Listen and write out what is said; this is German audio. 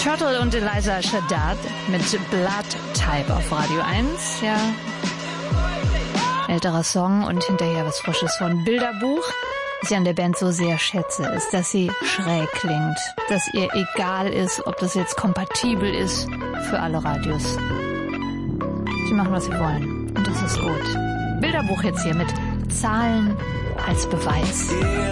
Turtle und Eliza Shaddad mit Blood Type auf Radio 1, ja. Älterer Song und hinterher was Frisches von Bilderbuch. Was ich an der Band so sehr schätze, ist, dass sie schräg klingt. Dass ihr egal ist, ob das jetzt kompatibel ist für alle Radios. Sie machen, was sie wollen. Und das ist gut. Bilderbuch jetzt hier mit Zahlen als Beweis.